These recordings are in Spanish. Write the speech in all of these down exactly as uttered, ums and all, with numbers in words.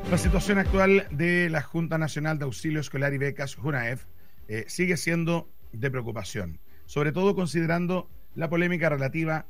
La situación actual de la Junta Nacional de Auxilio Escolar y Becas, JUNAEF, eh, sigue siendo de preocupación, sobre todo considerando la polémica relativa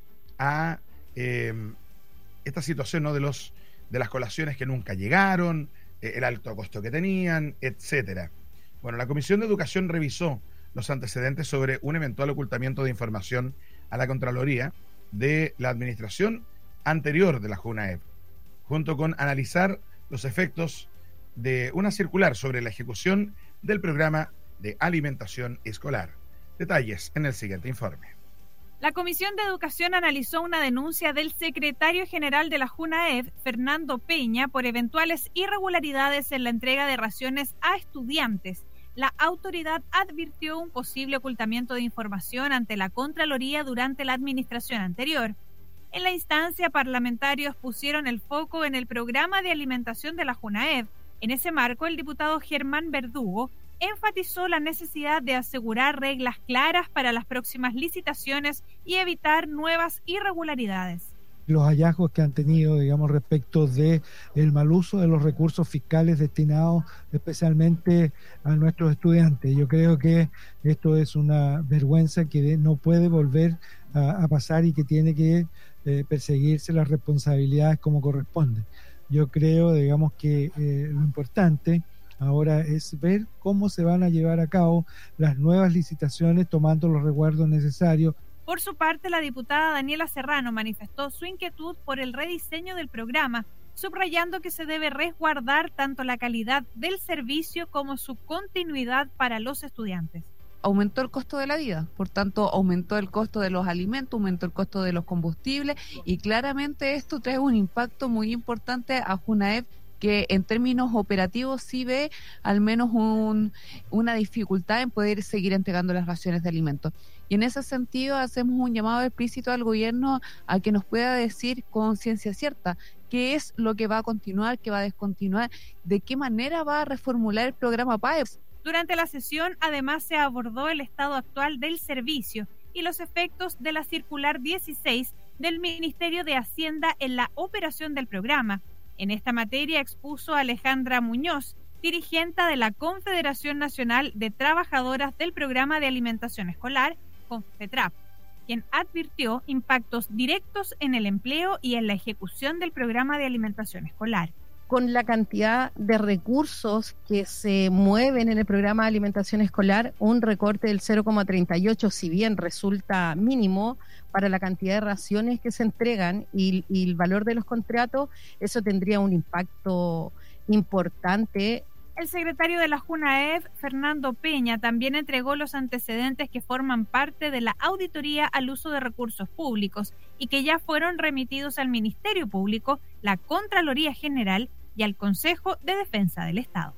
a eh, esta situación, ¿no?, de los de las colaciones que nunca llegaron, eh, el alto costo que tenían, etcétera. Bueno, la Comisión de Educación revisó los antecedentes sobre un eventual ocultamiento de información a la Contraloría de la administración anterior de la JUNAEF, junto con analizar los efectos de una circular sobre la ejecución del programa de alimentación escolar. Detalles en el siguiente informe. La Comisión de Educación analizó una denuncia del secretario general de la JUNAEF, Fernando Peña, por eventuales irregularidades en la entrega de raciones a estudiantes. La autoridad advirtió un posible ocultamiento de información ante la Contraloría durante la administración anterior. En la instancia, parlamentarios pusieron el foco en el programa de alimentación de la JUNAEF. En ese marco, el diputado Germán Verdugo enfatizó la necesidad de asegurar reglas claras para las próximas licitaciones y evitar nuevas irregularidades. Los hallazgos que han tenido, digamos, respecto de el mal uso de los recursos fiscales destinados especialmente a nuestros estudiantes. Yo creo que esto es una vergüenza que no puede volver a, a pasar y que tiene que eh, perseguirse las responsabilidades como corresponde. Yo creo, digamos, que eh, lo importante ahora es ver cómo se van a llevar a cabo las nuevas licitaciones tomando los resguardos necesarios. Por su parte, la diputada Daniela Serrano manifestó su inquietud por el rediseño del programa, subrayando que se debe resguardar tanto la calidad del servicio como su continuidad para los estudiantes. Aumentó el costo de la vida, por tanto aumentó el costo de los alimentos, aumentó el costo de los combustibles y claramente esto trae un impacto muy importante a JUNAEF, que en términos operativos sí ve al menos un, una dificultad en poder seguir entregando las raciones de alimentos. Y en ese sentido hacemos un llamado explícito al gobierno a que nos pueda decir con ciencia cierta qué es lo que va a continuar, qué va a descontinuar, de qué manera va a reformular el programa P A E P. Durante la sesión, además, se abordó el estado actual del servicio y los efectos de la circular dieciséis del Ministerio de Hacienda en la operación del programa. En esta materia expuso Alejandra Muñoz, dirigente de la Confederación Nacional de Trabajadoras del Programa de Alimentación Escolar, CONFETRAP, quien advirtió impactos directos en el empleo y en la ejecución del programa de alimentación escolar. Con la cantidad de recursos que se mueven en el programa de alimentación escolar, un recorte del cero coma treinta y ocho, si bien resulta mínimo para la cantidad de raciones que se entregan y, y el valor de los contratos, eso tendría un impacto importante. El secretario de la JUNAEF, Fernando Peña, también entregó los antecedentes que forman parte de la auditoría al uso de recursos públicos y que ya fueron remitidos al Ministerio Público, la Contraloría General y al Consejo de Defensa del Estado.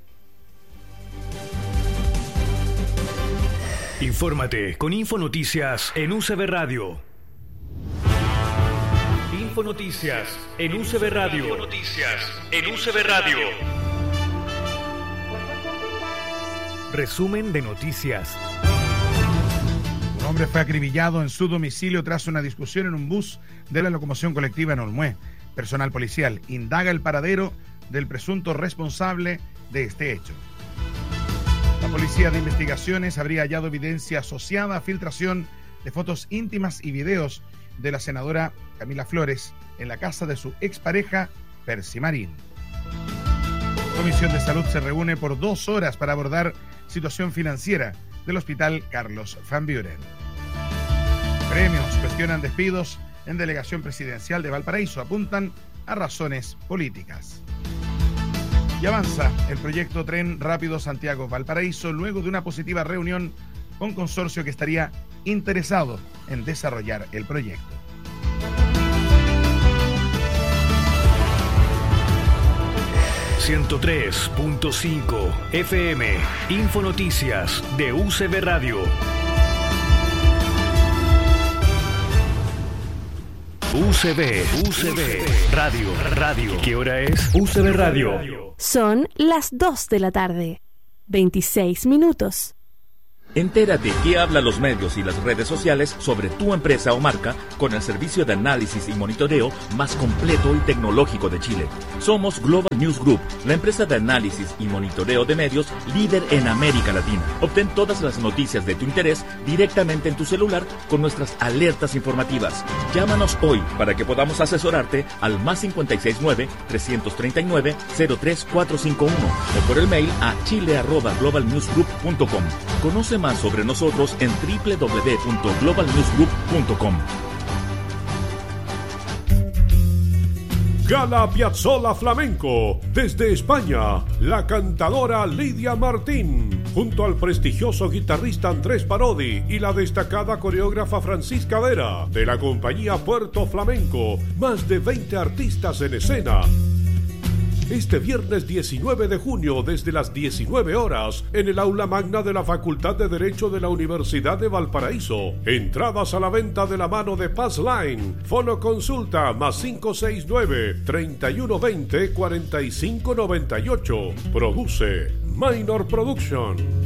Infórmate con Infonoticias en U C B Radio. Infonoticias en U C B Radio. Infonoticias en U C B Radio. Resumen de noticias. Un hombre fue acribillado en su domicilio tras una discusión en un bus de la locomoción colectiva en Olmué. Personal policial indaga el paradero del presunto responsable de este hecho. La Policía de Investigaciones habría hallado evidencia asociada a filtración de fotos íntimas y videos de la senadora Camila Flores en la casa de su expareja Percy Marín. La Comisión de Salud se reúne por dos horas para abordar situación financiera del Hospital Carlos Van Buren. Premios cuestionan despidos en delegación presidencial de Valparaíso, apuntan a razones políticas. Y avanza el proyecto Tren Rápido Santiago-Valparaíso luego de una positiva reunión con consorcio que estaría interesado en desarrollar el proyecto. ciento tres punto cinco F M, Infonoticias de U C B Radio. U C B, U C B, Radio, Radio. ¿Qué hora es? U C B Radio. Son las dos de la tarde, veintiséis minutos. Entérate qué hablan los medios y las redes sociales sobre tu empresa o marca con el servicio de análisis y monitoreo más completo y tecnológico de Chile. Somos Global News Group, la empresa de análisis y monitoreo de medios líder en América Latina. Obtén todas las noticias de tu interés directamente en tu celular con nuestras alertas informativas. Llámanos hoy para que podamos asesorarte al más cinco seis nueve, tres tres nueve, cero tres cuatro cinco uno o por el mail a chile arroba global news group punto com. Conoce más sobre nosotros en doble u doble u doble u punto global news group punto com. Gala Piazzolla Flamenco. Desde España, la cantadora Lidia Martín, junto al prestigioso guitarrista Andrés Parodi y la destacada coreógrafa Francisca Vera, de la compañía Puerto Flamenco. Más de veinte artistas en escena. Este viernes diecinueve de junio, desde las diecinueve horas, en el aula magna de la Facultad de Derecho de la Universidad de Valparaíso. Entradas a la venta de la mano de Passline. Fono consulta más cinco seis nueve, treinta y uno veinte, cuarenta y cinco noventa y ocho. Produce Minor Production.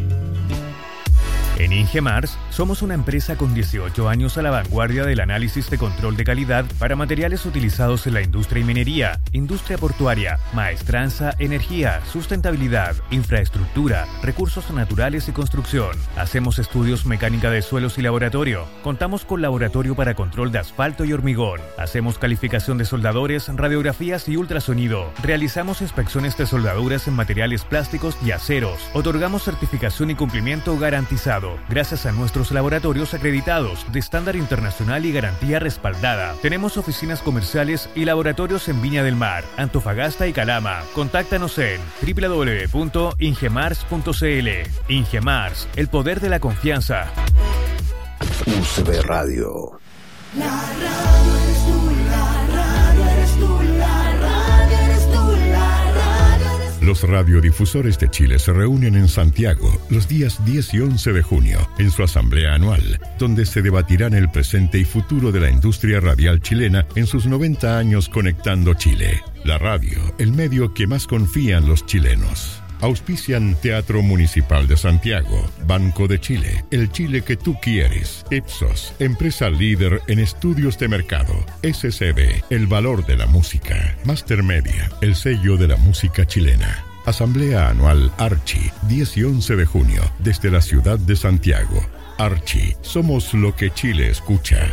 En Ingemars somos una empresa con dieciocho años a la vanguardia del análisis de control de calidad para materiales utilizados en la industria y minería, industria portuaria, maestranza, energía, sustentabilidad, infraestructura, recursos naturales y construcción. Hacemos estudios mecánica de suelos y laboratorio. Contamos con laboratorio para control de asfalto y hormigón. Hacemos calificación de soldadores, radiografías y ultrasonido. Realizamos inspecciones de soldaduras en materiales plásticos y aceros. Otorgamos certificación y cumplimiento garantizado gracias a nuestros laboratorios acreditados de estándar internacional y garantía respaldada. Tenemos oficinas comerciales y laboratorios en Viña del Mar, Antofagasta y Calama. Contáctanos en doble u doble u doble u punto ingemars punto c l. Ingemars, el poder de la confianza. U C B Radio. La radio eres tú, la radio eres tú, la radio eres tú, la radio eres tú. Los radiodifusores de Chile se reúnen en Santiago los días diez y once de junio en su asamblea anual, donde se debatirán el presente y futuro de la industria radial chilena en sus noventa años conectando Chile. La radio, el medio que más confían los chilenos. Auspician Teatro Municipal de Santiago, Banco de Chile, el Chile que tú quieres, Ipsos, empresa líder en estudios de mercado, S C B, el valor de la música, Master Media, el sello de la música chilena. Asamblea Anual Archi, diez y once de junio, desde la ciudad de Santiago. Archi, somos lo que Chile escucha.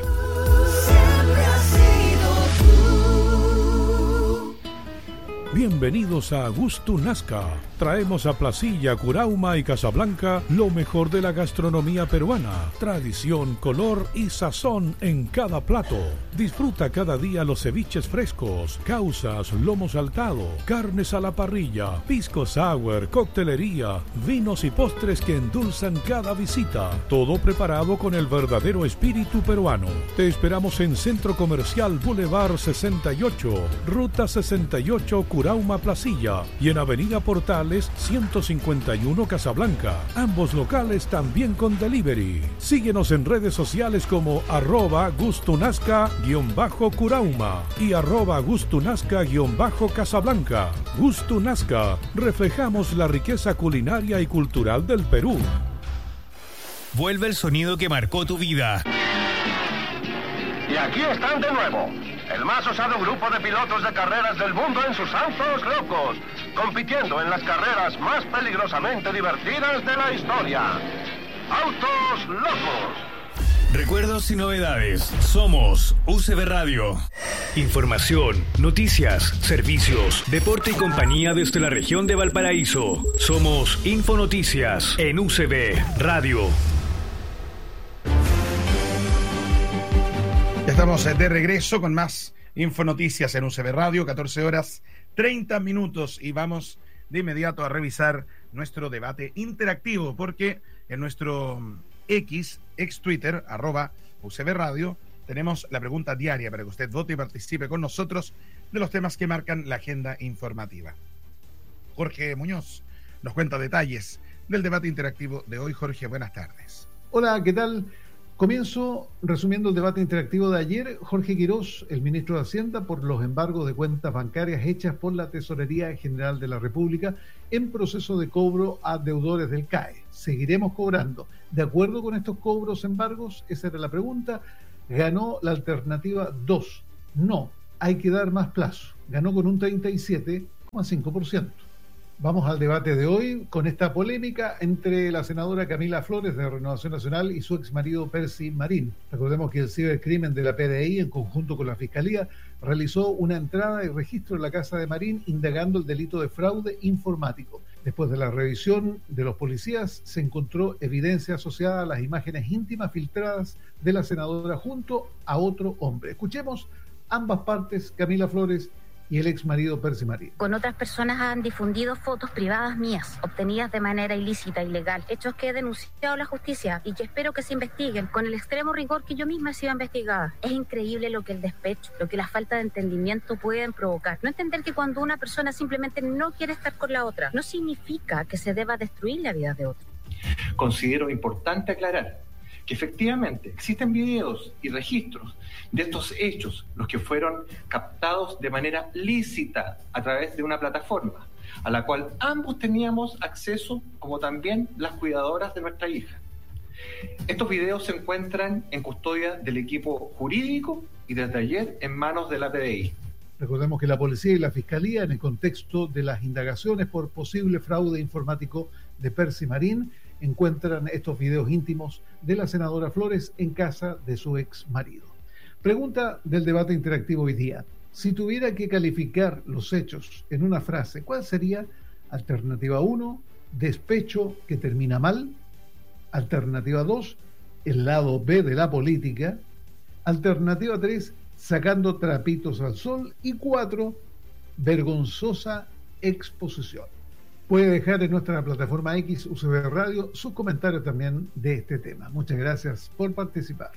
Bienvenidos a Gusto Nazca. Traemos a Placilla, Curauma y Casablanca lo mejor de la gastronomía peruana. Tradición, color y sazón en cada plato. Disfruta cada día los ceviches frescos, causas, lomo saltado, carnes a la parrilla, pisco sour, coctelería, vinos y postres que endulzan cada visita. Todo preparado con el verdadero espíritu peruano. Te esperamos en Centro Comercial Boulevard sesenta y ocho, Ruta sesenta y ocho, Curauma Placilla, y en Avenida Portales ciento cincuenta y uno Casablanca. Ambos locales también con delivery. Síguenos en redes sociales como arroba gustunazca guión bajo Curauma y arroba gustunazca guión bajo Casablanca. Gustunazca, reflejamos la riqueza culinaria y cultural del Perú. Vuelve el sonido que marcó tu vida. Y aquí están de nuevo, el más osado grupo de pilotos de carreras del mundo en sus autos locos, compitiendo en las carreras más peligrosamente divertidas de la historia. ¡Autos Locos! Recuerdos y novedades. Somos U C B Radio. Información, noticias, servicios, deporte y compañía desde la región de Valparaíso. Somos Infonoticias en U C B Radio. Ya estamos de regreso con más Infonoticias en U C B Radio, catorce horas treinta minutos, y vamos de inmediato a revisar nuestro debate interactivo, porque en nuestro X, ex Twitter, arroba U C B Radio, tenemos la pregunta diaria para que usted vote y participe con nosotros de los temas que marcan la agenda informativa. Jorge Muñoz nos cuenta detalles del debate interactivo de hoy. Jorge, buenas tardes. Hola, ¿qué tal? Comienzo resumiendo el debate interactivo de ayer. Jorge Quirós, el ministro de Hacienda, por los embargos de cuentas bancarias hechas por la Tesorería General de la República en proceso de cobro a deudores del C A E. ¿Seguiremos cobrando de acuerdo con estos cobros embargos? Esa era la pregunta. Ganó la alternativa dos. No, hay que dar más plazo. Ganó con un treinta y siete coma cinco por ciento. Vamos al debate de hoy con esta polémica entre la senadora Camila Flores de Renovación Nacional y su exmarido Percy Marín. Recordemos que el cibercrimen de la P D I, en conjunto con la Fiscalía, realizó una entrada y registro en la casa de Marín indagando el delito de fraude informático. Después de la revisión de los policías, se encontró evidencia asociada a las imágenes íntimas filtradas de la senadora junto a otro hombre. Escuchemos ambas partes, Camila Flores y el ex marido Percy Marín. Con otras personas han difundido fotos privadas mías, obtenidas de manera ilícita, ilegal, hechos que he denunciado a la justicia y que espero que se investiguen con el extremo rigor que yo misma he sido investigada. Es increíble lo que el despecho, lo que la falta de entendimiento pueden provocar. No entender que cuando una persona simplemente no quiere estar con la otra, no significa que se deba destruir la vida de otra. Considero importante aclarar que efectivamente existen videos y registros de estos hechos, los que fueron captados de manera lícita a través de una plataforma, a la cual ambos teníamos acceso, como también las cuidadoras de nuestra hija. Estos videos se encuentran en custodia del equipo jurídico y desde ayer en manos de la P D I. Recordemos que la policía y la fiscalía, en el contexto de las indagaciones por posible fraude informático de Percy Marín, encuentran estos videos íntimos de la senadora Flores en casa de su ex marido. Pregunta del debate interactivo hoy día. Si tuviera que calificar los hechos en una frase, ¿cuál sería? Alternativa uno, despecho que termina mal. Alternativa dos, el lado B de la política. Alternativa tres, sacando trapitos al sol. Y cuatro, vergonzosa exposición. Puede dejar en nuestra plataforma X U C B Radio sus comentarios también de este tema. Muchas gracias por participar.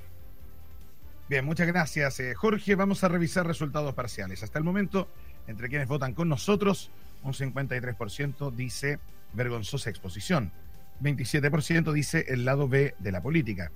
Bien, muchas gracias, eh, Jorge. Vamos a revisar resultados parciales. Hasta el momento, entre quienes votan con nosotros, un cincuenta y tres por ciento dice vergonzosa exposición, veintisiete por ciento dice el lado B de la política,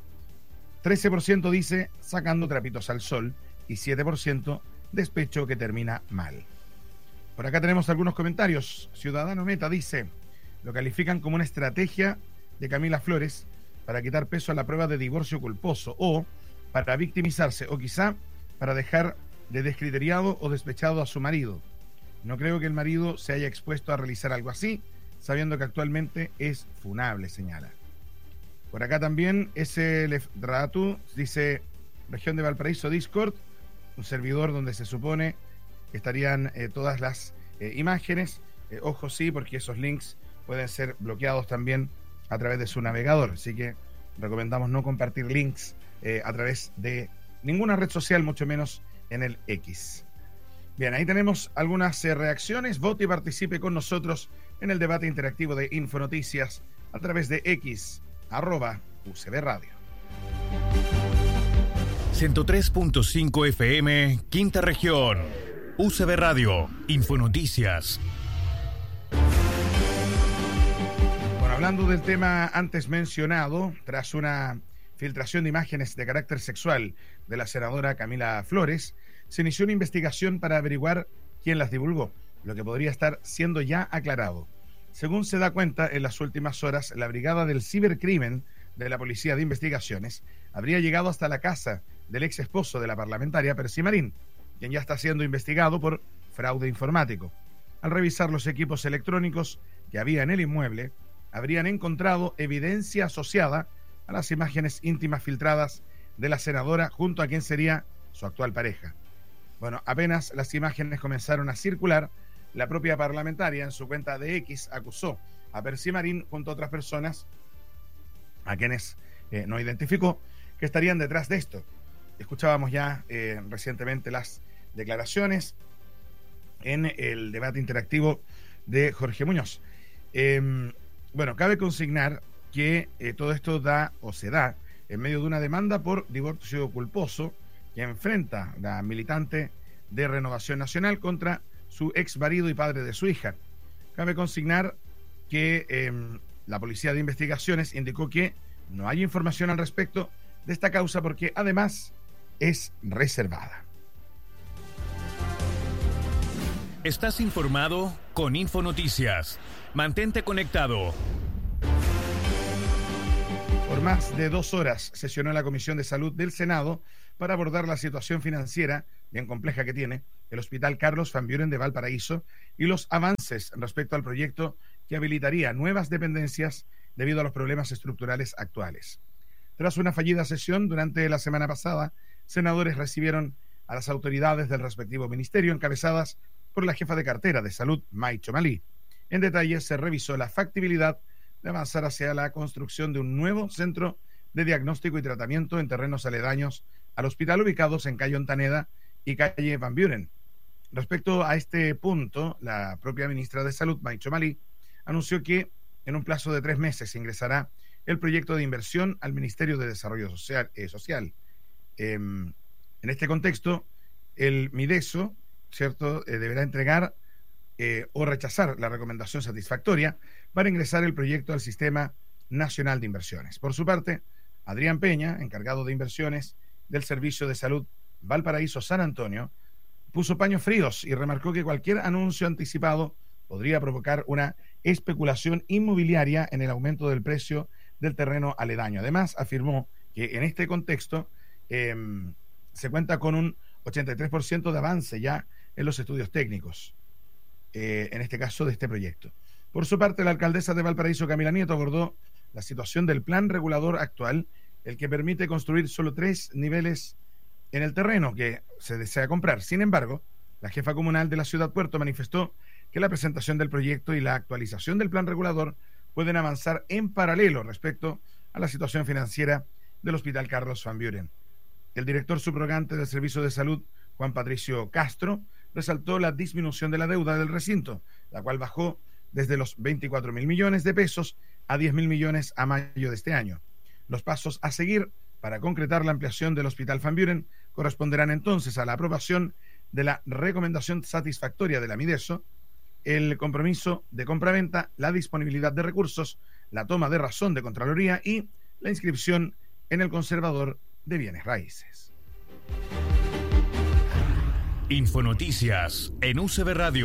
trece por ciento dice sacando trapitos al sol y siete por ciento despecho que termina mal. Por acá tenemos algunos comentarios. Ciudadano Meta dice, lo califican como una estrategia de Camila Flores para quitar peso a la prueba de divorcio culposo o para victimizarse o quizá para dejar de descriteriado o despechado a su marido. No creo que el marido se haya expuesto a realizar algo así, sabiendo que actualmente es funable, señala. Por acá también ese Lefdratu dice, región de Valparaíso Discord, un servidor donde se supone estarían eh, todas las eh, imágenes. Eh, ojo, sí, porque esos links pueden ser bloqueados también a través de su navegador. Así que recomendamos no compartir links eh, a través de ninguna red social, mucho menos en el X. Bien, ahí tenemos algunas eh, reacciones. Vote y participe con nosotros en el debate interactivo de Infonoticias a través de X, arroba U C B Radio. ciento tres punto cinco F M, Quinta Región. U C B Radio, Infonoticias. Bueno, hablando del tema antes mencionado, tras una filtración de imágenes de carácter sexual de la senadora Camila Flores, se inició una investigación para averiguar quién las divulgó, lo que podría estar siendo ya aclarado. Según se da cuenta, en las últimas horas, la Brigada del Cibercrimen de la Policía de Investigaciones habría llegado hasta la casa del ex esposo de la parlamentaria Percy Marín, quien ya está siendo investigado por fraude informático. Al revisar los equipos electrónicos que había en el inmueble, habrían encontrado evidencia asociada a las imágenes íntimas filtradas de la senadora junto a quien sería su actual pareja. Bueno, apenas las imágenes comenzaron a circular, la propia parlamentaria en su cuenta de X acusó a Percy Marín junto a otras personas a quienes eh, no identificó que estarían detrás de esto. Escuchábamos ya eh, recientemente las declaraciones en el debate interactivo de Jorge Muñoz. Eh, bueno, cabe consignar que eh, todo esto da o se da en medio de una demanda por divorcio culposo que enfrenta la militante de Renovación Nacional contra su ex marido y padre de su hija. Cabe consignar que eh, la Policía de Investigaciones indicó que no hay información al respecto de esta causa porque además es reservada. Estás informado con Infonoticias. Mantente conectado. Por más de dos horas sesionó la Comisión de Salud del Senado para abordar la situación financiera bien compleja que tiene el Hospital Carlos Van Buren de Valparaíso y los avances respecto al proyecto que habilitaría nuevas dependencias debido a los problemas estructurales actuales. Tras una fallida sesión durante la semana pasada, senadores recibieron a las autoridades del respectivo ministerio encabezadas por la jefa de cartera de Salud, May Chomalí. En detalle, se revisó la factibilidad de avanzar hacia la construcción de un nuevo centro de diagnóstico y tratamiento en terrenos aledaños al hospital ubicados en calle Ontaneda y calle Van Buren. Respecto a este punto, la propia ministra de Salud, May Chomalí, anunció que en un plazo de tres meses ingresará el proyecto de inversión al Ministerio de Desarrollo Social. Eh, social. Eh, en este contexto, el Mideso, ¿cierto?, eh, deberá entregar eh, o rechazar la recomendación satisfactoria para ingresar el proyecto al Sistema Nacional de Inversiones. Por su parte, Adrián Peña, encargado de inversiones del Servicio de Salud Valparaíso San Antonio, puso paños fríos y remarcó que cualquier anuncio anticipado podría provocar una especulación inmobiliaria en el aumento del precio del terreno aledaño. Además, afirmó que en este contexto eh, se cuenta con un ochenta y tres por ciento de avance ya en los estudios técnicos, eh, en este caso de este proyecto. Por su parte, la alcaldesa de Valparaíso, Camila Nieto, abordó la situación del plan regulador actual, el que permite construir solo tres niveles en el terreno que se desea comprar. Sin embargo, la jefa comunal de la ciudad Puerto manifestó que la presentación del proyecto y la actualización del plan regulador pueden avanzar en paralelo respecto a la situación financiera del Hospital Carlos Van Buren. El director subrogante del Servicio de Salud, Juan Patricio Castro, resaltó la disminución de la deuda del recinto, la cual bajó desde los veinticuatro mil millones de pesos a diez mil millones a mayo de este año. Los pasos a seguir para concretar la ampliación del Hospital Van Buren corresponderán entonces a la aprobación de la recomendación satisfactoria de la Mideso, el compromiso de compraventa, la disponibilidad de recursos, la toma de razón de Contraloría y la inscripción en el conservador de bienes raíces. Infonoticias en U C B Radio.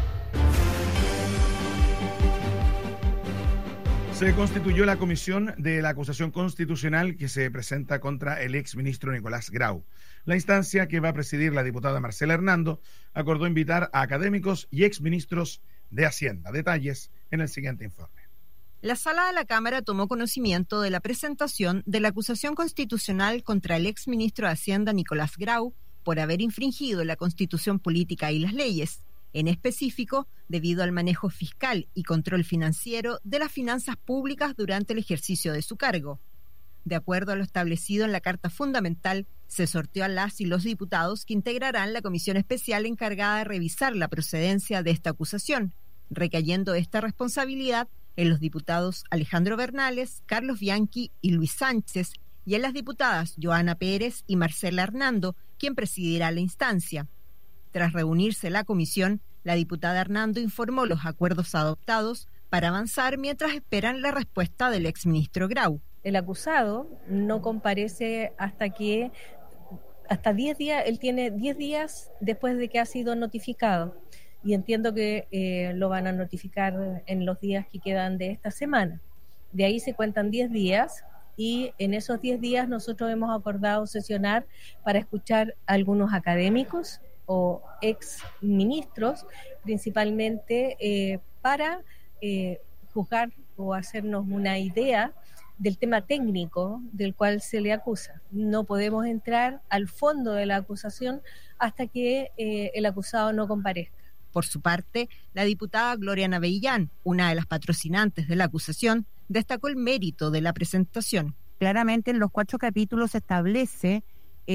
Se constituyó la comisión de la acusación constitucional que se presenta contra el exministro Nicolás Grau. La instancia, que va a presidir la diputada Marcela Hernando, acordó invitar a académicos y exministros de Hacienda. Detalles en el siguiente informe. La sala de la Cámara tomó conocimiento de la presentación de la acusación constitucional contra el exministro de Hacienda Nicolás Grau por haber infringido la Constitución política y las leyes, en específico debido al manejo fiscal y control financiero de las finanzas públicas durante el ejercicio de su cargo. De acuerdo a lo establecido en la Carta Fundamental, se sorteó a las y los diputados que integrarán la comisión especial encargada de revisar la procedencia de esta acusación, recayendo esta responsabilidad en los diputados Alejandro Bernales, Carlos Bianchi y Luis Sánchez, y en las diputadas Joana Pérez y Marcela Hernando, quien presidirá la instancia. Tras reunirse la comisión, la diputada Hernando informó los acuerdos adoptados para avanzar mientras esperan la respuesta del exministro Grau. El acusado no comparece hasta que, hasta diez días, él tiene diez días después de que ha sido notificado. Y entiendo que eh, lo van a notificar en los días que quedan de esta semana. De ahí se cuentan diez días y en esos diez días nosotros hemos acordado sesionar para escuchar a algunos académicos o ex ministros, principalmente eh, para eh, juzgar o hacernos una idea del tema técnico del cual se le acusa. No podemos entrar al fondo de la acusación hasta que eh, el acusado no comparezca. Por su parte, la diputada Gloria Navellán, una de las patrocinantes de la acusación, destacó el mérito de la presentación. Claramente en los cuatro capítulos se establece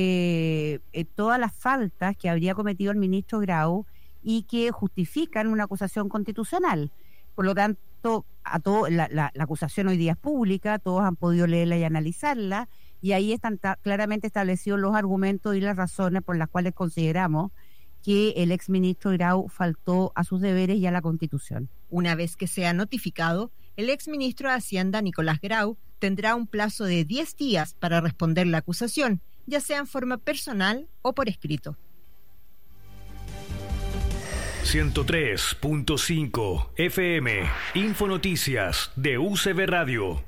eh, eh, todas las faltas que habría cometido el ministro Grau y que justifican una acusación constitucional. Por lo tanto, a todo, la, la, la acusación hoy día es pública, todos han podido leerla y analizarla, y ahí están ta- claramente establecidos los argumentos y las razones por las cuales consideramos que el exministro Grau faltó a sus deberes y a la Constitución. Una vez que sea notificado, el exministro de Hacienda, Nicolás Grau, tendrá un plazo de diez días para responder la acusación, ya sea en forma personal o por escrito. ciento tres punto cinco F M, Infonoticias de U C B Radio.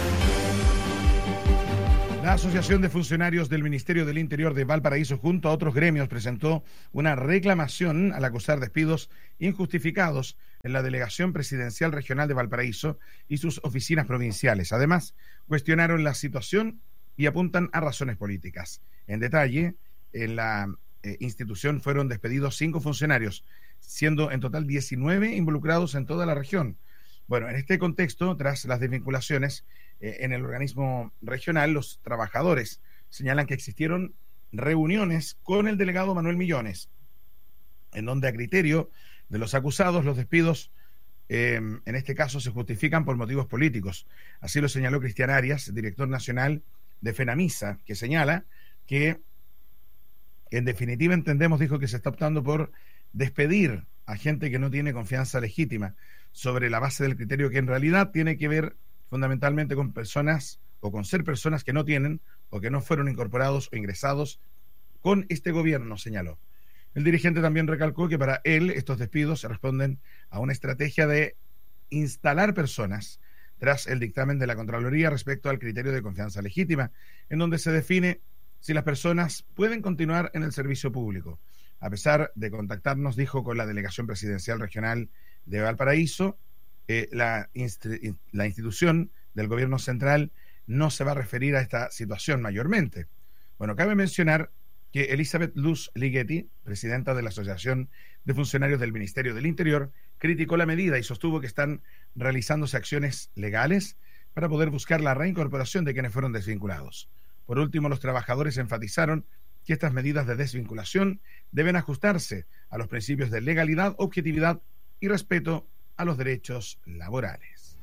La Asociación de Funcionarios del Ministerio del Interior de Valparaíso, junto a otros gremios, presentó una reclamación al acusar despidos injustificados en la Delegación Presidencial Regional de Valparaíso y sus oficinas provinciales. Además, cuestionaron la situación y apuntan a razones políticas. En detalle, en la eh, institución fueron despedidos cinco funcionarios, siendo en total diecinueve involucrados en toda la región. Bueno, en este contexto, tras las desvinculaciones eh, en el organismo regional, los trabajadores señalan que existieron reuniones con el delegado Manuel Millones, en donde a criterio de los acusados los despidos eh, en este caso se justifican por motivos políticos. Así lo señaló Cristian Arias, director nacional de FENAMISA, que señala que en definitiva entendemos, dijo, que se está optando por despedir a gente que no tiene confianza legítima, sobre la base del criterio que en realidad tiene que ver fundamentalmente con personas o con ser personas que no tienen o que no fueron incorporados o ingresados con este gobierno, señaló. El dirigente también recalcó que para él estos despidos responden a una estrategia de instalar personas tras el dictamen de la Contraloría respecto al criterio de confianza legítima, en donde se define si las personas pueden continuar en el servicio público. A pesar de contactarnos, dijo, con la Delegación Presidencial Regional de Valparaíso, eh, la, inst- la institución del gobierno central no se va a referir a esta situación mayormente. Bueno, cabe mencionar que Elizabeth Luz Ligeti, presidenta de la Asociación de Funcionarios del Ministerio del Interior, criticó la medida y sostuvo que están realizándose acciones legales para poder buscar la reincorporación de quienes fueron desvinculados. Por último, los trabajadores enfatizaron que estas medidas de desvinculación deben ajustarse a los principios de legalidad, objetividad y respeto a los derechos laborales.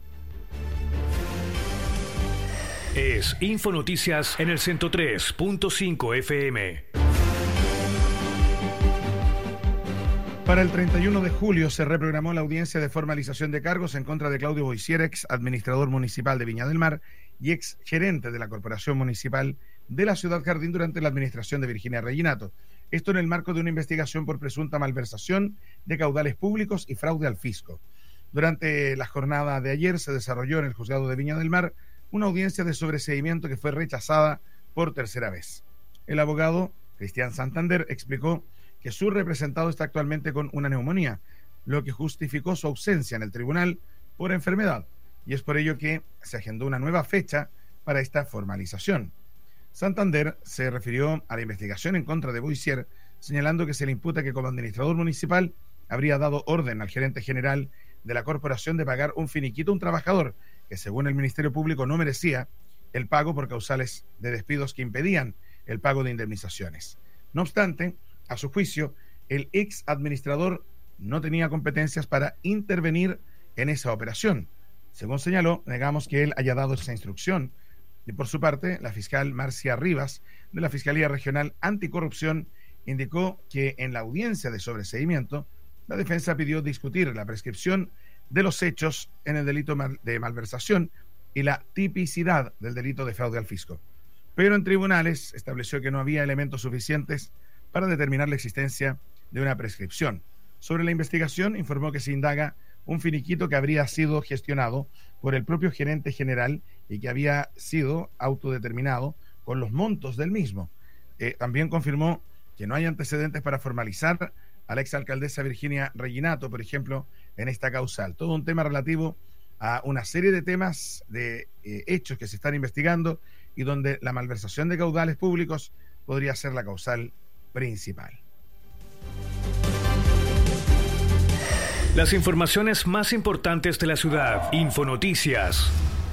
Es Infonoticias en el ciento tres punto cinco F M. Para el treinta y uno de julio se reprogramó la audiencia de formalización de cargos en contra de Claudio Boisier, ex administrador municipal de Viña del Mar y ex gerente de la Corporación Municipal de la Ciudad Jardín durante la administración de Virginia Reginato. Esto en el marco de una investigación por presunta malversación de caudales públicos y fraude al fisco. Durante la jornada de ayer se desarrolló en el juzgado de Viña del Mar una audiencia de sobreseimiento que fue rechazada por tercera vez. El abogado Cristian Santander explicó que su representado está actualmente con una neumonía, lo que justificó su ausencia en el tribunal por enfermedad, y es por ello que se agendó una nueva fecha para esta formalización. Santander se refirió a la investigación en contra de Boisier, señalando que se le imputa que como administrador municipal habría dado orden al gerente general de la corporación de pagar un finiquito a un trabajador que, según el Ministerio Público, no merecía el pago por causales de despidos que impedían el pago de indemnizaciones. No obstante, a su juicio, el ex administrador no tenía competencias para intervenir en esa operación. Según señaló, negamos que él haya dado esa instrucción. Y por su parte, la fiscal Marcia Rivas, de la Fiscalía Regional Anticorrupción, indicó que en la audiencia de sobreseimiento, la defensa pidió discutir la prescripción de los hechos en el delito de malversación y la tipicidad del delito de fraude al fisco. Pero en tribunales estableció que no había elementos suficientes para determinar la existencia de una prescripción. Sobre la investigación, informó que se indaga un finiquito que habría sido gestionado por el propio gerente general y que había sido autodeterminado con los montos del mismo. Eh, también confirmó que no hay antecedentes para formalizar a la exalcaldesa Virginia Reginato, por ejemplo, en esta causal. Todo un tema relativo a una serie de temas, de eh, hechos que se están investigando y donde la malversación de caudales públicos podría ser la causal principal. Las informaciones más importantes de la ciudad. Infonoticias.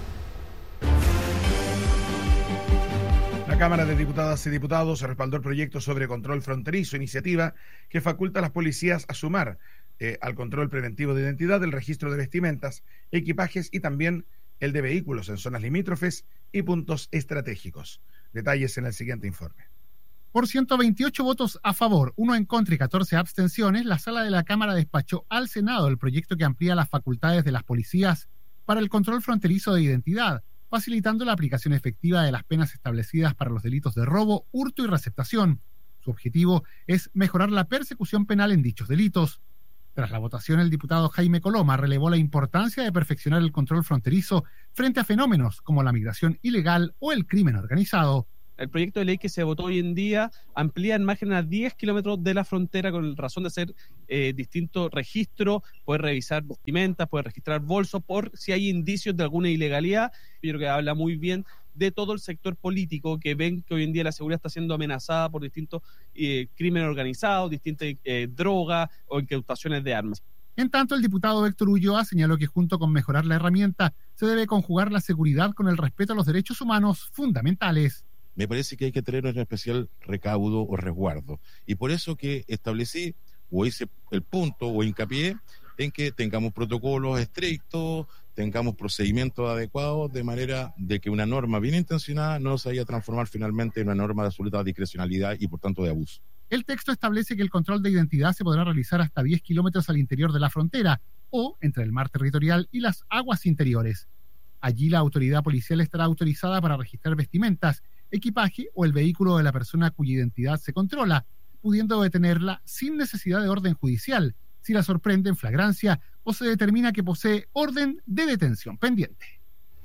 La Cámara de Diputadas y Diputados respaldó el proyecto sobre control fronterizo, iniciativa que faculta a las policías a sumar eh, al control preventivo de identidad el registro de vestimentas, equipajes y también el de vehículos en zonas limítrofes y puntos estratégicos. Detalles en el siguiente informe. Por ciento veintiocho votos a favor, uno en contra y catorce abstenciones, la sala de la Cámara despachó al Senado el proyecto que amplía las facultades de las policías para el control fronterizo de identidad, facilitando la aplicación efectiva de las penas establecidas para los delitos de robo, hurto y receptación. Su objetivo es mejorar la persecución penal en dichos delitos. Tras la votación, el diputado Jaime Coloma relevó la importancia de perfeccionar el control fronterizo frente a fenómenos como la migración ilegal o el crimen organizado. El proyecto de ley que se votó hoy en día amplía en margen a diez kilómetros de la frontera con razón de hacer eh, distintos registros, poder revisar vestimentas, poder registrar bolsos por si hay indicios de alguna ilegalidad. Yo creo que habla muy bien de todo el sector político que ven que hoy en día la seguridad está siendo amenazada por distintos eh, crímenes organizados, distintas eh, drogas o incautaciones de armas. En tanto, el diputado Héctor Ulloa señaló que junto con mejorar la herramienta se debe conjugar la seguridad con el respeto a los derechos humanos fundamentales. Me parece que hay que tener un especial recaudo o resguardo. Y por eso que establecí o hice el punto o hincapié en que tengamos protocolos estrictos, tengamos procedimientos adecuados, de manera de que una norma bien intencionada no se vaya a transformar finalmente en una norma de absoluta discrecionalidad y por tanto de abuso. El texto establece que el control de identidad se podrá realizar hasta diez kilómetros al interior de la frontera o entre el mar territorial y las aguas interiores. Allí la autoridad policial estará autorizada para registrar vestimentas, equipaje o el vehículo de la persona cuya identidad se controla, pudiendo detenerla sin necesidad de orden judicial, si la sorprende en flagrancia o se determina que posee orden de detención pendiente.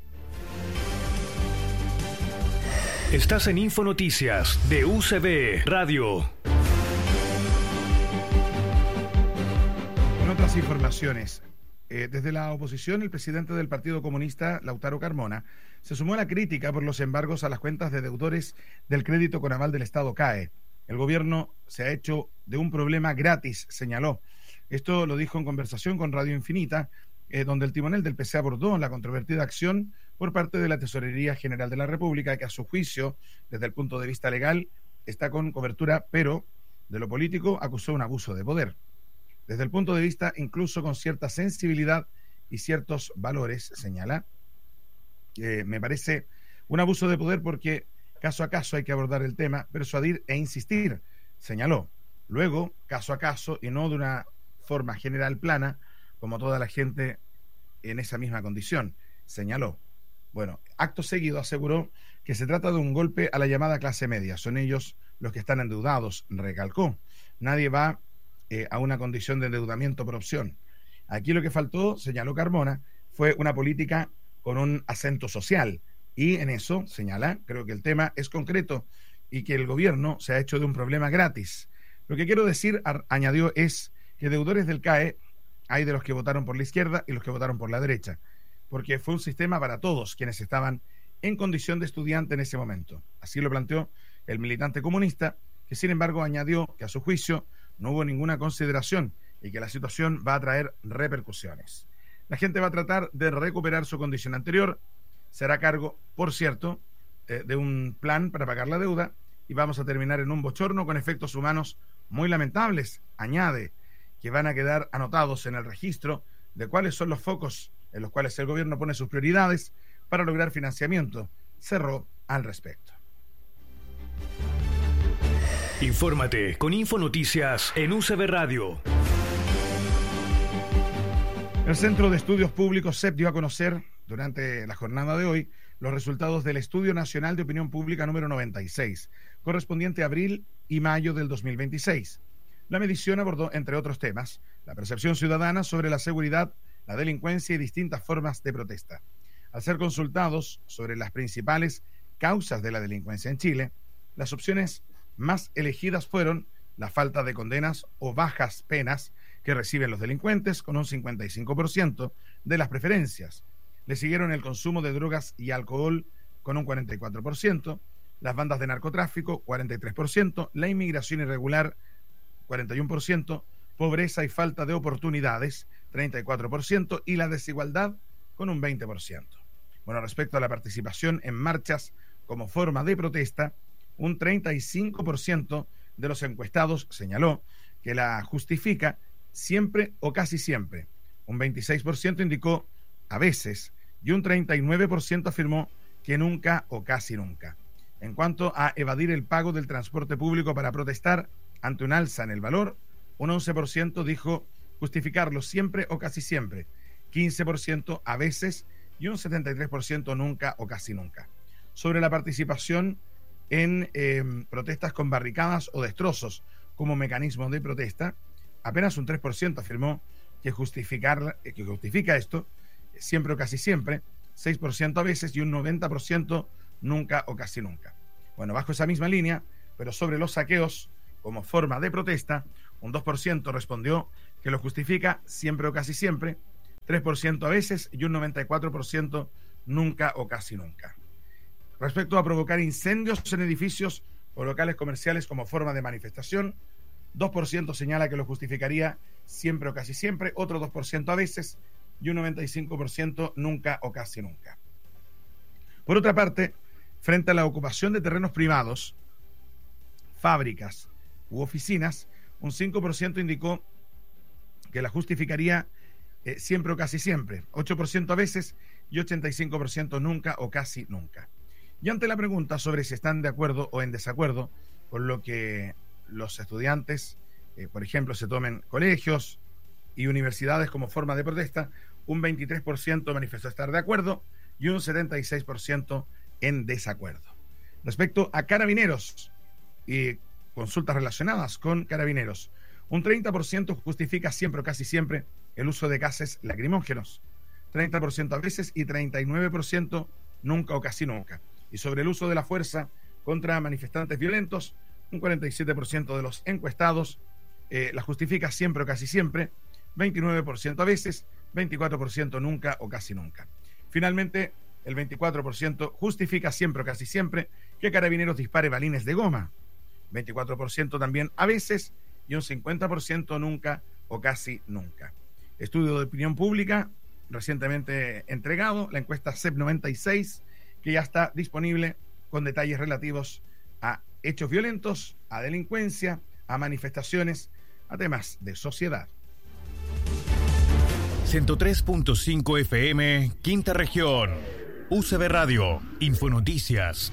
Estás en Infonoticias de U C B Radio. En otras informaciones, eh, desde la oposición, el presidente del Partido Comunista, Lautaro Carmona, se sumó a la crítica por los embargos a las cuentas de deudores del crédito con aval del Estado CAE. El gobierno se ha hecho de un problema gratis, señaló. Esto lo dijo en conversación con Radio Infinita, eh, donde el timonel del P C abordó la controvertida acción por parte de la Tesorería General de la República, que a su juicio, desde el punto de vista legal, está con cobertura, pero de lo político acusó un abuso de poder. Desde el punto de vista, incluso con cierta sensibilidad y ciertos valores, señala, eh, me parece un abuso de poder porque caso a caso hay que abordar el tema, persuadir e insistir, señaló. Luego, caso a caso y no de una forma general plana, como toda la gente en esa misma condición, señaló. Bueno, acto seguido aseguró que se trata de un golpe a la llamada clase media. Son ellos los que están endeudados, recalcó. Nadie va eh, a una condición de endeudamiento por opción. Aquí lo que faltó, señaló Carmona, fue una política con un acento social. Y en eso, señala, creo que el tema es concreto y que el gobierno se ha hecho de un problema gratis. Lo que quiero decir, a, añadió, es que deudores del CAE hay de los que votaron por la izquierda y los que votaron por la derecha, porque fue un sistema para todos quienes estaban en condición de estudiante en ese momento. Así lo planteó el militante comunista, que sin embargo añadió que a su juicio no hubo ninguna consideración y que la situación va a traer repercusiones. La gente va a tratar de recuperar su condición anterior, será cargo, por cierto, eh, de un plan para pagar la deuda y vamos a terminar en un bochorno con efectos humanos muy lamentables. Añade que van a quedar anotados en el registro de cuáles son los focos en los cuales el gobierno pone sus prioridades para lograr financiamiento. Cerró al respecto. Infórmate con Infonoticias en U C B Radio. El Centro de Estudios Públicos C E P dio a conocer durante la jornada de hoy los resultados del Estudio Nacional de Opinión Pública número noventa y seis, correspondiente a abril y mayo del dos mil veintiséis. La medición abordó, entre otros temas, la percepción ciudadana sobre la seguridad, la delincuencia y distintas formas de protesta. Al ser consultados sobre las principales causas de la delincuencia en Chile, las opciones más elegidas fueron la falta de condenas o bajas penas que reciben los delincuentes, con un cincuenta y cinco por ciento de las preferencias. Le siguieron el consumo de drogas y alcohol, con un cuarenta y cuatro por ciento, las bandas de narcotráfico, cuarenta y tres por ciento, la inmigración irregular, cuarenta y uno por ciento, pobreza y falta de oportunidades, treinta y cuatro por ciento, y la desigualdad, con un veinte por ciento. Bueno, respecto a la participación en marchas como forma de protesta, un treinta y cinco por ciento de los encuestados señaló que la justifica siempre o casi siempre. Un veintiséis por ciento indicó a veces y un treinta y nueve por ciento afirmó que nunca o casi nunca. En cuanto a evadir el pago del transporte público para protestar ante un alza en el valor, un once por ciento dijo justificarlo siempre o casi siempre, quince por ciento a veces y un setenta y tres por ciento nunca o casi nunca. Sobre la participación en eh, protestas con barricadas o destrozos como mecanismo de protesta, apenas un tres por ciento afirmó que, justificar, que justifica esto siempre o casi siempre, seis por ciento a veces y un noventa por ciento nunca o casi nunca. Bueno, bajo esa misma línea, pero sobre los saqueos como forma de protesta, un dos por ciento respondió que lo justifica siempre o casi siempre, tres por ciento a veces y un noventa y cuatro por ciento nunca o casi nunca. Respecto a provocar incendios en edificios o locales comerciales como forma de manifestación, dos por ciento señala que lo justificaría siempre o casi siempre, otro dos por ciento a veces y un noventa y cinco por ciento nunca o casi nunca. Por otra parte, frente a la ocupación de terrenos privados, fábricas u oficinas, un cinco por ciento indicó que la justificaría eh, siempre o casi siempre, ocho por ciento a veces y ochenta y cinco por ciento nunca o casi nunca. Y ante la pregunta sobre si están de acuerdo o en desacuerdo con lo que los estudiantes, eh, por ejemplo, se tomen colegios y universidades como forma de protesta, un veintitrés por ciento manifestó estar de acuerdo y un setenta y seis por ciento en desacuerdo. Respecto a carabineros y consultas relacionadas con carabineros, un treinta por ciento justifica siempre o casi siempre el uso de gases lacrimógenos, treinta por ciento a veces y treinta y nueve por ciento nunca o casi nunca. Y sobre el uso de la fuerza contra manifestantes violentos, un cuarenta y siete por ciento de los encuestados eh, la justifica siempre o casi siempre, veintinueve por ciento a veces, veinticuatro por ciento nunca o casi nunca. Finalmente, el veinticuatro por ciento justifica siempre o casi siempre que Carabineros dispare balines de goma, veinticuatro por ciento también a veces y un cincuenta por ciento nunca o casi nunca. Estudio de opinión pública recientemente entregado, la encuesta C E P noventa y seis, que ya está disponible con detalles relativos a hechos violentos, a delincuencia, a manifestaciones, a temas de sociedad. ciento tres punto cinco F M, Quinta Región. U C B Radio, Infonoticias.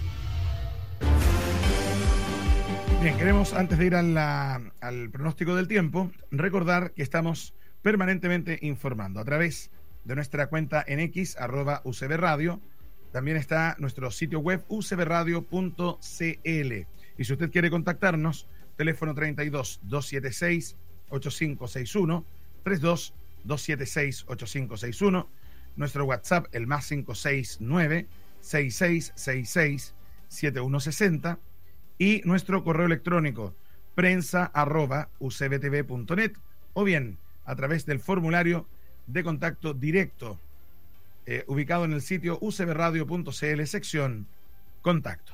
Bien, queremos, antes de ir a la, al pronóstico del tiempo, recordar que estamos permanentemente informando a través de nuestra cuenta en X, arroba U C B Radio. También está nuestro sitio web u c b radio punto c l. Y si usted quiere contactarnos, teléfono treinta y dos, doscientos setenta y seis, ochenta y cinco sesenta y uno, treinta y dos, doscientos setenta y seis, ochenta y cinco sesenta y uno, nuestro WhatsApp, el más cinco seis nueve, sesenta y seis sesenta y seis, setenta y uno sesenta, y nuestro correo electrónico, prensa arroba u c b t v punto net, o bien a través del formulario de contacto directo eh, ubicado en el sitio u c b radio punto c l, sección Contacto.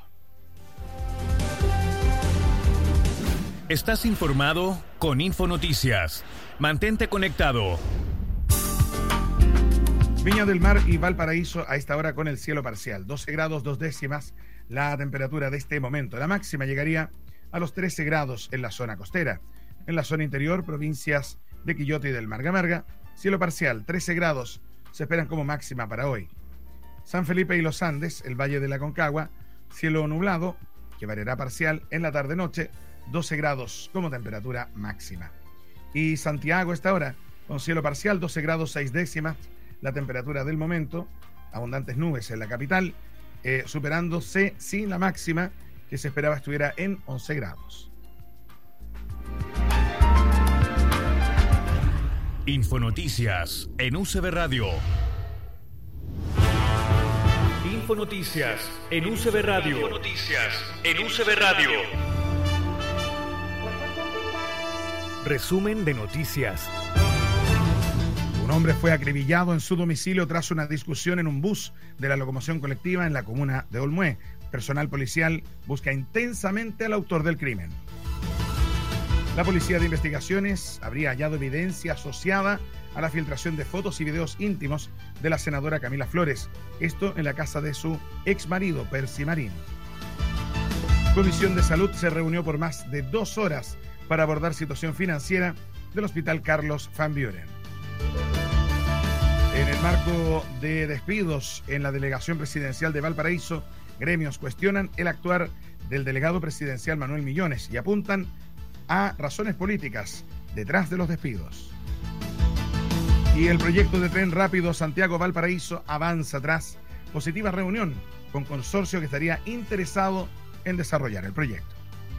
Estás informado con Infonoticias. Mantente conectado. Viña del Mar y Valparaíso a esta hora con el cielo parcial. doce grados dos décimas la temperatura de este momento. La máxima llegaría a los trece grados en la zona costera. En la zona interior, provincias de Quillota y del Marga, cielo parcial, trece grados se esperan como máxima para hoy. San Felipe y los Andes, el Valle de la Concagua, cielo nublado, que variará parcial en la tarde-noche, doce grados como temperatura máxima. Y Santiago a esta hora, con cielo parcial, doce grados seis décimas, la temperatura del momento, abundantes nubes en la capital, eh, superándose sin la máxima que se esperaba estuviera en once grados. Infonoticias en U C B Radio. Infonoticias en U C B Radio. Infonoticias en U C B Radio. Resumen de noticias. Un hombre fue acribillado en su domicilio tras una discusión en un bus de la locomoción colectiva en la comuna de Olmué. Personal policial busca intensamente al autor del crimen. La Policía de Investigaciones habría hallado evidencia asociada a la filtración de fotos y videos íntimos de la senadora Camila Flores, esto en la casa de su ex marido, Percy Marín. Comisión de Salud se reunió por más de dos horas para abordar situación financiera del Hospital Carlos Van Buren. En el marco de despidos en la delegación presidencial de Valparaíso, gremios cuestionan el actuar del delegado presidencial Manuel Millones y apuntan a razones políticas detrás de los despidos. Y el proyecto de tren rápido Santiago-Valparaíso avanza tras positiva reunión con consorcio que estaría interesado en desarrollar el proyecto.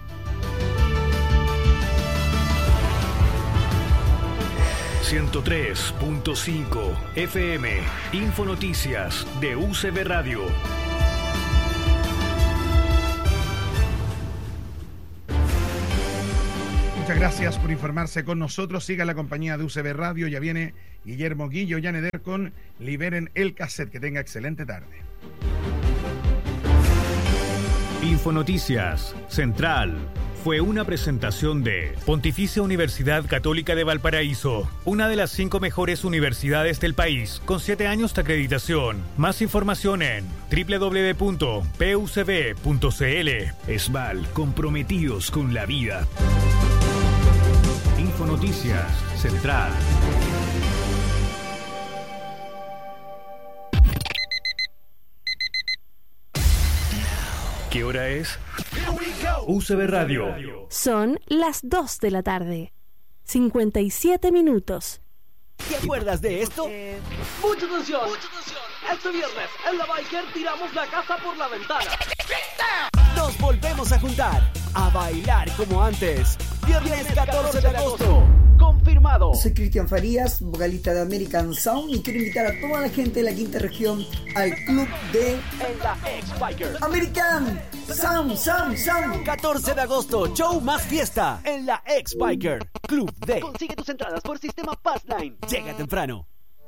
ciento tres punto cinco F M, Infonoticias de U C B Radio. Muchas gracias por informarse con nosotros. Siga la compañía de U C B Radio. Ya viene Guillermo Guillo Yaneder con Liberen el Cassette. Que tenga excelente tarde. Infonoticias Central fue una presentación de Pontificia Universidad Católica de Valparaíso, una de las cinco mejores universidades del país, con siete años de acreditación. Más información en doble u doble u doble u punto p u c b punto c l. Esval, comprometidos con la vida. Infonoticias Central. ¿Qué hora es? U C B Radio. Son las dos de la tarde. cincuenta y siete minutos. ¿Te acuerdas de esto? Eh... ¡Mucha atención! ¡Mucha atención! Este viernes, en la Biker tiramos la casa por la ventana. Nos volvemos a juntar, a bailar como antes. Viernes catorce de agosto. Confirmado. Soy Cristian Farías, vocalista de American Sound, y quiero invitar a toda la gente de la quinta región al club de en la X-Biker American Sound, Sound, Sound. catorce de agosto, show más fiesta en la X-Biker Club D. Consigue tus entradas por sistema Passline. Llega temprano.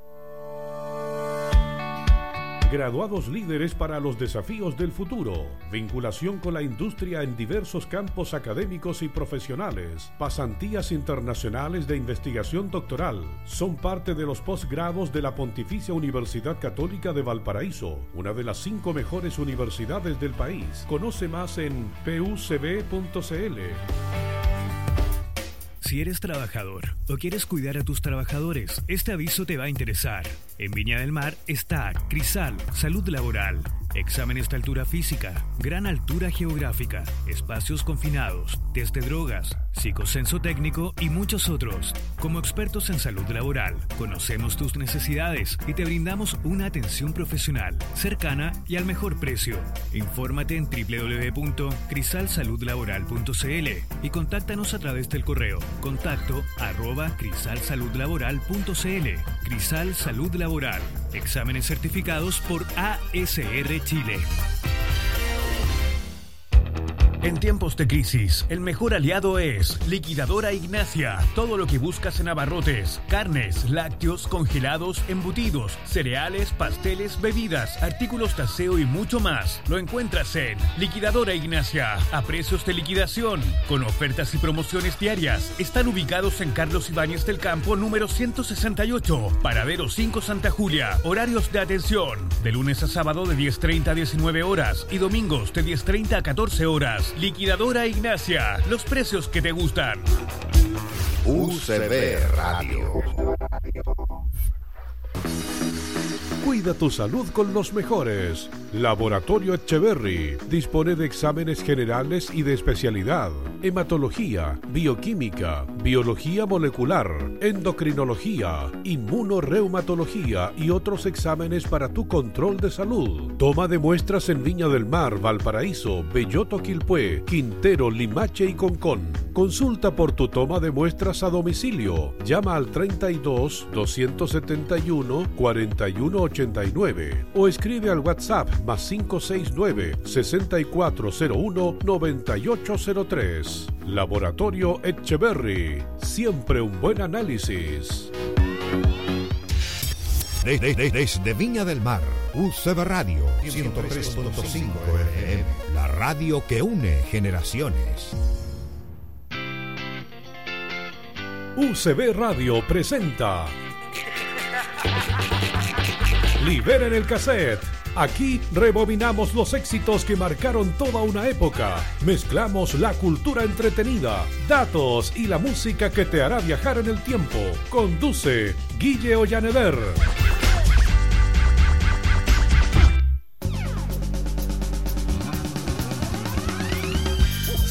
Graduados líderes para los desafíos del futuro. Vinculación con la industria en diversos campos académicos y profesionales. Pasantías internacionales de investigación doctoral. Son parte de los posgrados de la Pontificia Universidad Católica de Valparaíso, una de las cinco mejores universidades del país. Conoce más en p u c b punto c l. Si eres trabajador o quieres cuidar a tus trabajadores, este aviso te va a interesar. En Viña del Mar está Crisal, Salud Laboral. Exámenes de altura física, gran altura geográfica, espacios confinados, test de drogas, psicocenso técnico y muchos otros. Como expertos en salud laboral, conocemos tus necesidades y te brindamos una atención profesional, cercana y al mejor precio. Infórmate en doble u doble u doble u punto crisal salud laboral punto c l y contáctanos a través del correo contacto arroba crisal salud laboral punto c l. Crisal Salud Laboral. Exámenes certificados por A S R Chile. En tiempos de crisis, el mejor aliado es Liquidadora Ignacia. Todo lo que buscas en abarrotes, carnes, lácteos, congelados, embutidos, cereales, pasteles, bebidas, artículos de aseo y mucho más. Lo encuentras en Liquidadora Ignacia, a precios de liquidación, con ofertas y promociones diarias. Están ubicados en Carlos Ibáñez del Campo, número ciento sesenta y ocho, Paradero cinco Santa Julia. Horarios de atención, de lunes a sábado de diez treinta a diecinueve horas y domingos de diez treinta a catorce horas. Liquidadora Ignacia, los precios que te gustan. U C B Radio. Cuida tu salud con los mejores. Laboratorio Etcheverry dispone de exámenes generales y de especialidad: hematología, bioquímica, biología molecular, endocrinología, inmunoreumatología y otros exámenes para tu control de salud. Toma de muestras en Viña del Mar, Valparaíso, Belloto, Quilpué, Quintero, Limache y Concón. Consulta por tu toma de muestras a domicilio. Llama al treinta y dos, doscientos setenta y uno, cuarenta y uno ochenta y nueve o escribe al WhatsApp más cinco seis nueve, sesenta y cuatro cero uno, noventa y ocho cero tres. Laboratorio Etcheverry. Siempre un buen análisis. De, de, de, desde Viña del Mar, U C B Radio ciento tres punto cinco F M, la radio que une generaciones. U C B Radio presenta Liberen el Cassette. Aquí rebobinamos los éxitos que marcaron toda una época. Mezclamos la cultura entretenida, datos y la música que te hará viajar en el tiempo. Conduce Guille Ollaneder.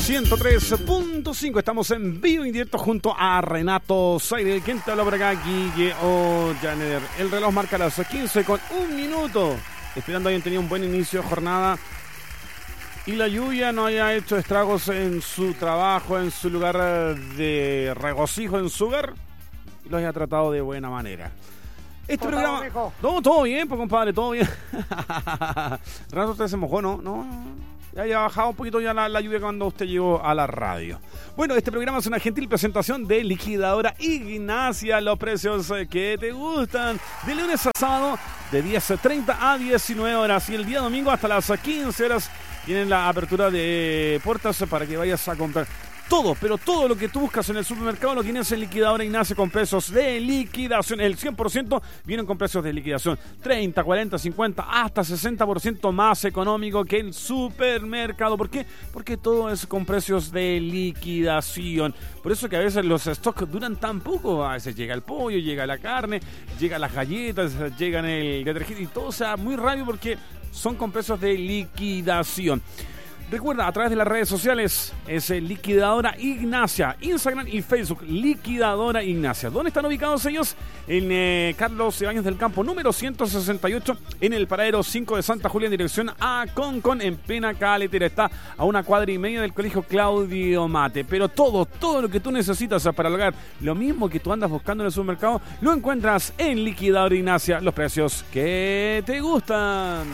ciento tres punto cinco. Estamos en vivo y directo junto a Renato Zaire. ¿Quién te habla por acá? Guille Ollaner. El reloj marca las quince con un minuto. Esperando hayan tenido un buen inicio de jornada y la lluvia no haya hecho estragos en su trabajo, en su lugar de regocijo, en su hogar, y los haya tratado de buena manera. Este programa... No, todo bien, pues compadre, todo bien. Renato, usted se mojó, ¿no? No... Ya haya bajado un poquito ya la, la lluvia cuando usted llegó a la radio. Bueno, este programa es una gentil presentación de Liquidadora Ignacia. Los precios que te gustan. De lunes a sábado, de diez treinta a diecinueve horas. Y el día domingo hasta las quince horas tienen la apertura de puertas para que vayas a comprar. Todo, pero todo lo que tú buscas en el supermercado lo tienes en Liquidadora Ignacia con precios de liquidación. El cien por ciento vienen con precios de liquidación. treinta, cuarenta, cincuenta, hasta sesenta por ciento más económico que el supermercado. ¿Por qué? Porque todo es con precios de liquidación. Por eso que a veces los stocks duran tan poco. A veces llega el pollo, llega la carne, llegan las galletas, llegan el detergente y todo sea muy rápido porque son con precios de liquidación. Recuerda, a través de las redes sociales es Liquidadora Ignacia, Instagram y Facebook, Liquidadora Ignacia. ¿Dónde están ubicados ellos? En eh, Carlos Ibáñez del Campo, número ciento sesenta y ocho, en el paradero cinco de Santa Julia, en dirección a Concon, en plena caletera. Está a una cuadra y media del colegio Claudio Mate. Pero todo, todo lo que tú necesitas para lograr lo mismo que tú andas buscando en el supermercado, lo encuentras en Liquidadora Ignacia. Los precios que te gustan.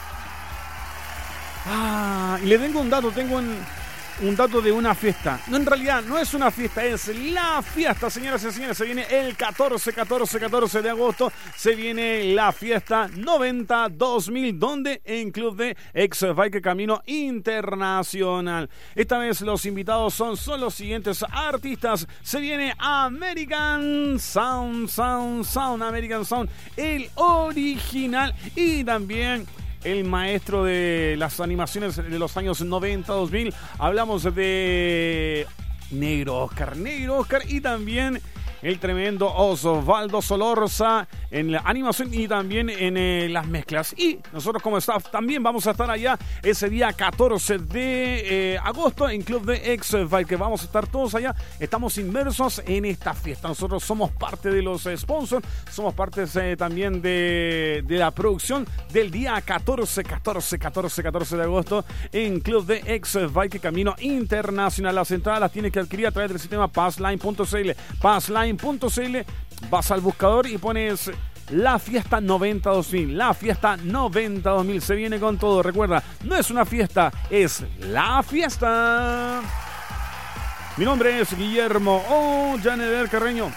Ah, y le tengo un dato, tengo un, un dato de una fiesta. No, en realidad no es una fiesta, es la fiesta, señoras y señores. Se viene el catorce, catorce, catorce de agosto. Se viene la fiesta noventa dos mil, donde en Club de Ex Bike Camino Internacional. Esta vez los invitados son, son los siguientes artistas. Se viene American Sound, Sound, Sound, American Sound, el original, y también el maestro de las animaciones de los años noventa, dos mil. Hablamos de Negro Oscar, Negro Oscar, y también el tremendo Osvaldo Solorza en la animación y también en eh, las mezclas. Y nosotros como staff también vamos a estar allá ese día catorce de eh, agosto en Club de Ex Bike, que vamos a estar todos allá. Estamos inmersos en esta fiesta. Nosotros somos parte de los sponsors, somos parte eh, también de, de la producción del día catorce, catorce, catorce, catorce de agosto en Club de Ex Bike Camino Internacional. Las entradas las tienes que adquirir a través del sistema passline punto c l. Passline punto c l, vas al buscador y pones la fiesta noventa dos mil. La fiesta noventa dos mil se viene con todo. Recuerda, no es una fiesta, es la fiesta. Mi nombre es Guillermo Ollaner Carreño,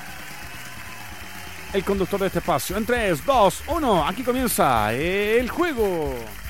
el conductor de este espacio. En tres, dos, uno, aquí comienza el juego.